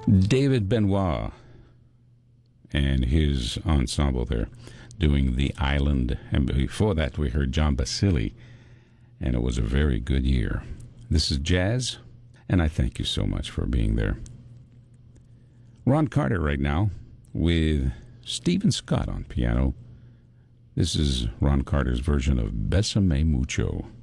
David Benoit and his ensemble there doing The Island. And before that, we heard John Basili, and it was a very good year. This is Jazz, and I thank you so much for being there. Ron Carter right now with Stephen Scott on piano. This is Ron Carter's version of Bésame Mucho.